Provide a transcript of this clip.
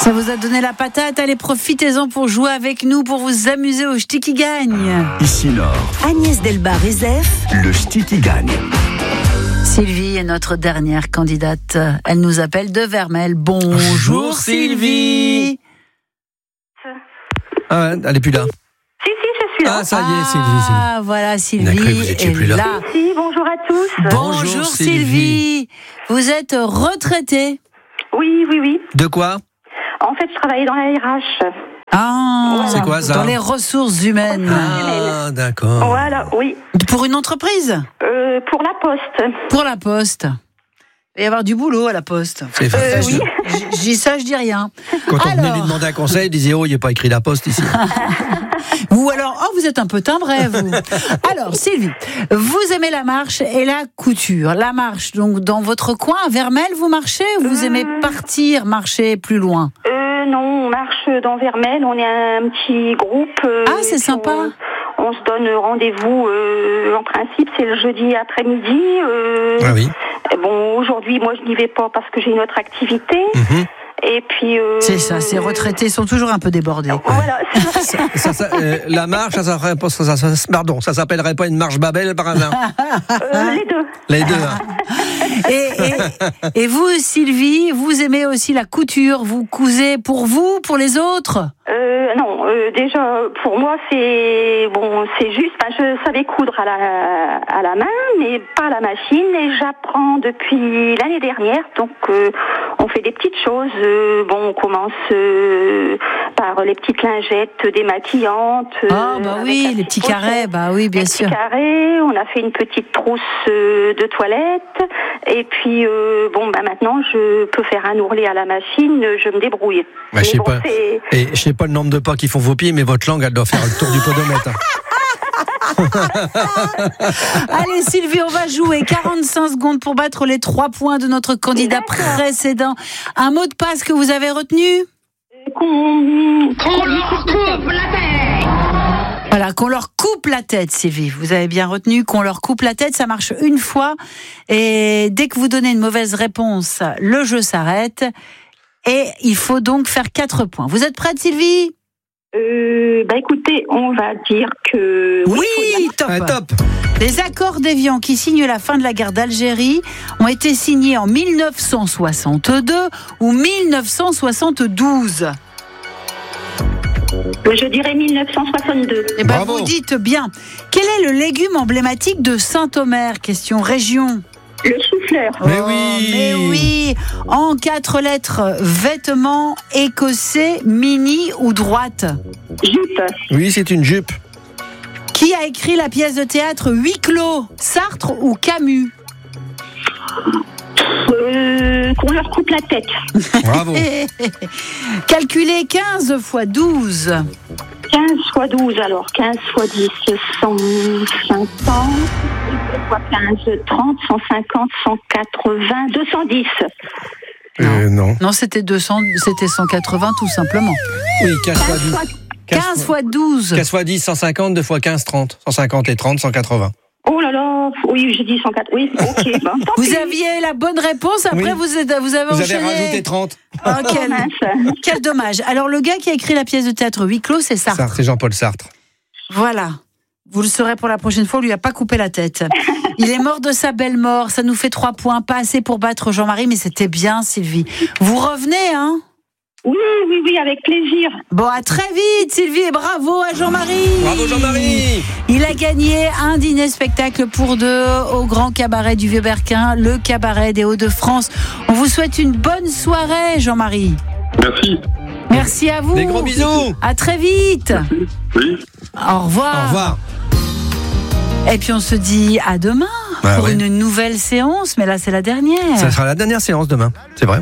Ça vous a donné la patate, allez profitez-en pour jouer avec nous, pour vous amuser au Ch'ti qui gagne. Ici Nord, Agnès Delbar-Rézef, le Ch'ti qui gagne. Sylvie est notre dernière candidate. Elle nous appelle de Vermelles. Bonjour Sylvie. Ah, elle est plus là. Si, je suis là. Ah, ça y est, Sylvie. Ah, voilà, On a cru que Sylvie vous étiez est plus là. Si, bonjour à tous. Bonjour Sylvie. Vous êtes retraitée? Oui. De quoi? En fait, je travaillais dans la RH. Ah, C'est quoi, ça? Dans les ressources humaines. Ah, d'accord. Voilà, oui. Pour une entreprise? Pour la poste. Pour la poste. Il va y avoir du boulot à la poste. C'est facile. Oui. Je dis ça, je dis rien. Quand on venait Alors. lui demander un conseil, il disait il n'y a pas écrit la poste ici. Ou alors, vous êtes un peu timbré, vous. Alors, Sylvie, vous aimez la marche et la couture. La marche, donc, dans votre coin, à Vermelles, vous marchez ou vous aimez marcher plus loin? Non, on marche dans Vermelles. On est un petit groupe. Ah, c'est sympa. On se donne rendez-vous. En principe, c'est le jeudi après-midi. Ah oui. Bon, aujourd'hui, moi, je n'y vais pas parce que j'ai une autre activité. Et puis. C'est ça, ces retraités sont toujours un peu débordés. Voilà. La marche, ça s'appellerait pas une marche Babel par hasard? Les deux. Les deux. Hein. Et vous, Sylvie, vous aimez aussi la couture. Vous cousez pour vous, pour les autres? Non, déjà pour moi c'est juste. Je savais coudre à la main, mais pas à la machine. Et j'apprends depuis l'année dernière. Donc on fait des petites choses. On commence par les petites lingettes démaquillantes. Ah bah oui, les petits carrés. Bah oui, bien sûr. Les petits carrés. On a fait une petite trousse de toilette. Et puis maintenant je peux faire un ourlet à la machine. Je me débrouille. Bah, je sais pas. Et je sais pas le nombre de pas qui font vos pieds, mais votre langue, elle doit faire le tour du podomètre. Allez Sylvie, on va jouer 45 secondes pour battre les 3 points de notre candidat précédent. Un mot de passe que vous avez retenu? Qu'on leur coupe la tête. Voilà, qu'on leur coupe la tête, Sylvie. Vous avez bien retenu qu'on leur coupe la tête, ça marche une fois. Et dès que vous donnez une mauvaise réponse, le jeu s'arrête. Et il faut donc faire 4 points. Vous êtes prête, Sylvie? Écoutez, on va dire que... Oui, top. Top. Les accords d'Évian qui signent la fin de la guerre d'Algérie ont été signés en 1962 ou 1972. Je dirais 1962. Eh ben, Bravo. vous dites bien. Quel est le légume emblématique de Saint-Omer? Question région. Le chou-fleur. Mais Mais oui. En 4 lettres, vêtements écossais, mini ou droite? Jupe. Oui, c'est une jupe. Qui a écrit la pièce de théâtre Huis clos? Sartre ou Camus? Qu'on leur coupe la tête. Bravo. Calculez 15 fois 12. 15 fois 12, alors 15 fois 10, 150, fois 15, 30, 150, 180, 210. Non. Non, c'était 200, c'était 180 tout simplement. Oui, 15 fois 10. 15 fois 12. 15 fois 10, 150, 2 fois 15, 30. 150 et 30, 180. Oh là là, oui, j'ai dit 104, oui, ok. Tant Vous pis. aviez la bonne réponse, après Oui. vous avez Vous enchaîné. avez rajouté 30. Ah, Oh, mince. quel dommage. Alors le gars qui a écrit la pièce de théâtre Huis clos, c'est Sartre. C'est Jean-Paul Sartre. Voilà. Vous le saurez pour la prochaine fois, on lui a pas coupé la tête. Il est mort de sa belle mort, ça nous fait 3 points, pas assez pour battre Jean-Marie, mais c'était bien Sylvie. Vous revenez, hein? Oui, avec plaisir. Bon, à très vite Sylvie et bravo à Jean-Marie. Bravo Jean-Marie. Il a gagné un dîner spectacle pour 2 au Grand Cabaret du Vieux-Berquin, le cabaret des Hauts-de-France. On vous souhaite une bonne soirée Jean-Marie. Merci. Merci à vous. Des gros bisous. À très vite. Oui. Au revoir. Au revoir. Et puis on se dit à demain Bah pour ouais. une nouvelle séance, mais là c'est la dernière. Ça sera la dernière séance demain. C'est vrai.